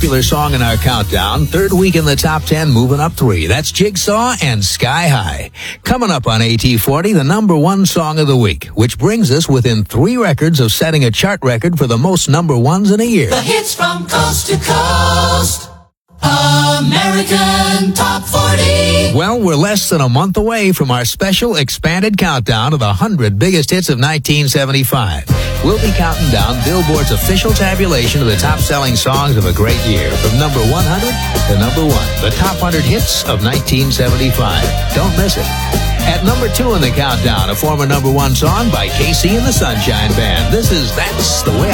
Popular song in our countdown, third week in the top 10, moving up 3. That's Jigsaw and Sky High. Coming up on AT40, the number 1 song of the week, which brings us within 3 records of setting a chart record for the most number 1s in a year. The hits from coast to coast. American Top 40. Well, we're less than a month away from our special expanded countdown of the 100 biggest hits of 1975. We'll be counting down Billboard's official tabulation of the top-selling songs of a great year, from number 100 to number 1, the top 100 hits of 1975. Don't miss it. At number 2 in the countdown, a former number 1 song by KC and the Sunshine Band. This is That's the Way